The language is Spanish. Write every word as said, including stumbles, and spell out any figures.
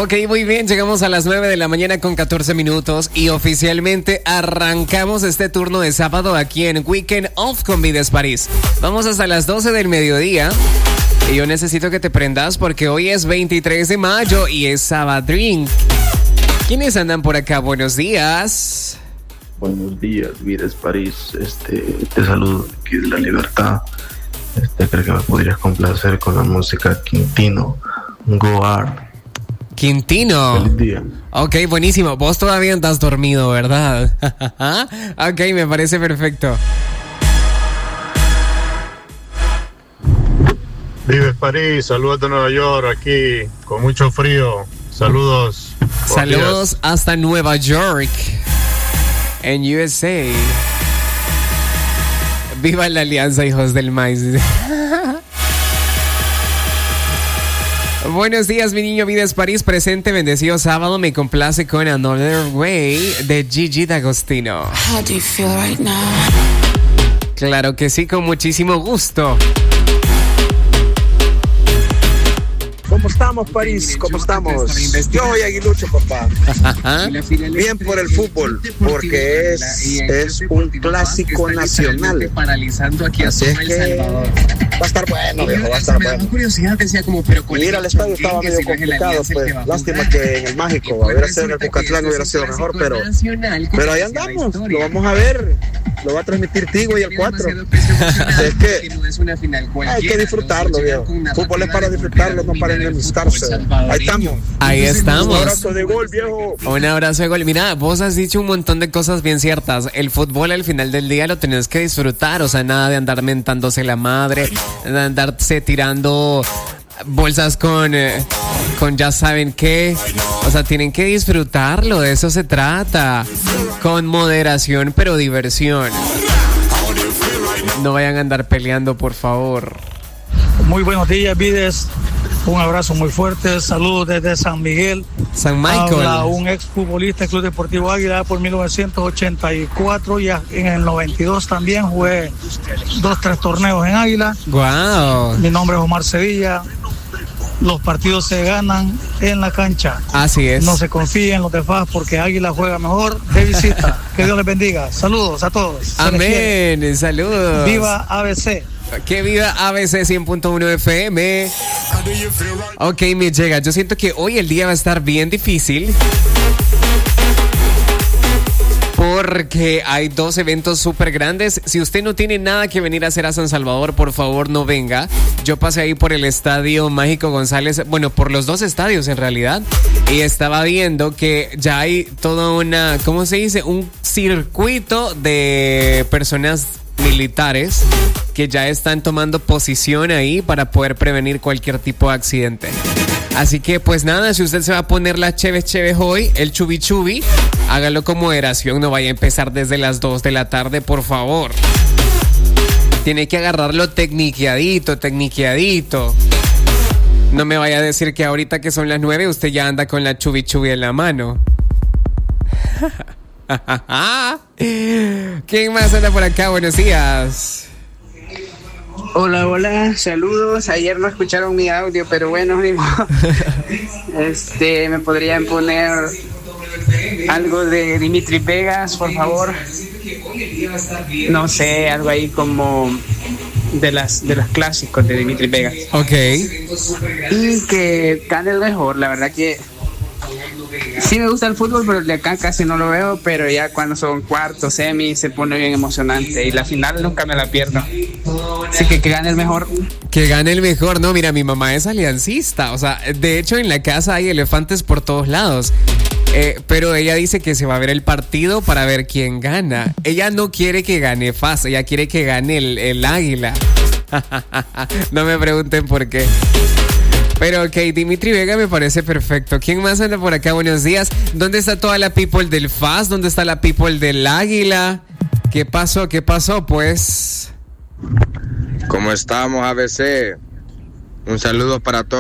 Ok, muy bien, llegamos a las nueve de la mañana con catorce minutos y oficialmente arrancamos este turno de sábado aquí en Weekend Off con Vides París. Vamos hasta las doce del mediodía y yo necesito que te prendas porque hoy es veintitrés de mayo y es Sabadrín. ¿Quiénes andan por acá? Buenos días. Buenos días, Vides París. Este, te saludo aquí de La Libertad. Este, creo que me podrías complacer con la música Quintino, Go Art. Quintino. Feliz día. Ok, buenísimo. Vos todavía andas dormido, ¿verdad? Ok, me parece perfecto. Vives París, saludos de Nueva York, aquí con mucho frío. Saludos. Saludos hasta Nueva York, en U S A. Viva la alianza, hijos del maíz. Buenos días, mi niño. Vides París, presente, bendecido sábado. Me complace con Another Way de Gigi D'Agostino. How do you feel right now? Claro que sí, con muchísimo gusto. ¿Cómo estamos, París? ¿Cómo estamos? Yo soy aguilucho, papá. Bien por el fútbol, porque es, es un clásico nacional. Así es que va a estar bueno, viejo, va a estar bueno. Mira, el estadio estaba medio complicado, pues. Lástima que en el Mágico, hubiera sido en el Cucatlán, hubiera sido mejor, pero, pero ahí andamos, lo vamos a ver. Lo va a transmitir Tigo y el cuatro. Así es que hay que disfrutarlo, viejo. Fútbol es para disfrutarlo, no para enemistarse. Ahí estamos. Ahí estamos. Un abrazo de gol, viejo. Un abrazo de gol. Mira, vos has dicho un montón de cosas bien ciertas. El fútbol al final del día lo tenés que disfrutar. O sea, nada de andar mentándose la madre, de andarse tirando bolsas con, eh, con ya saben qué. O sea, tienen que disfrutarlo, de eso se trata. Con moderación, pero diversión. No vayan a andar peleando, por favor. Muy buenos días, Vides. Un abrazo muy fuerte. Saludos desde San Miguel. San Michael. Habla un exfutbolista del Club Deportivo Águila por mil novecientos ochenta y cuatro y en el noventa y dos también jugué dos, tres torneos en Águila. Wow. Mi nombre es Omar Sevilla. Los partidos se ganan en la cancha. Así es. No se confíen en los de F A S porque Águila juega mejor de visita. Que Dios les bendiga. Saludos a todos. Amén. Saludos. Viva A B C. Que viva A B C cien punto uno F M. Ok, me llega. Yo siento que hoy el día va a estar bien difícil. Porque hay dos eventos súper grandes. Si usted no tiene nada que venir a hacer a San Salvador, por favor no venga. Yo pasé ahí por el Estadio Mágico González, bueno, por los dos estadios en realidad, y estaba viendo que ya hay toda una, ¿cómo se dice? Un circuito de personas militares que ya están tomando posición ahí para poder prevenir cualquier tipo de accidente. Así que pues nada, si usted se va a poner las cheves cheves hoy, el chubi chubi, hágalo con moderación, no vaya a empezar desde las dos de la tarde, por favor. Tiene que agarrarlo tecniqueadito, tecniqueadito. No me vaya a decir que ahorita que son las nueve usted ya anda con la chubi chubi en la mano. ¿Quién más anda por acá? Buenos días. Hola, hola, saludos. Ayer no escucharon mi audio, pero bueno, ni modo. Este, me podrían poner algo de Dimitri Vegas, por favor. No sé, algo ahí como de las de los clásicos de Dimitri Vegas. Ok. Y que gane el mejor, la verdad que sí me gusta el fútbol, pero de acá casi no lo veo, pero ya cuando son cuartos, semis, se pone bien emocionante y la final nunca me la pierdo. Así que que gane el mejor. Que gane el mejor, no, mira, mi mamá es aliancista, o sea, de hecho en la casa hay elefantes por todos lados. Eh, pero ella dice que se va a ver el partido para ver quién gana. Ella no quiere que gane F A S, ella quiere que gane el, el Águila. No me pregunten por qué. Pero ok, Dimitri Vega me parece perfecto. ¿Quién más anda por acá? Buenos días. ¿Dónde está toda la people del F A S? ¿Dónde está la people del Águila? ¿Qué pasó? ¿Qué pasó? Pues... ¿Cómo estamos, A B C? Un saludo para todos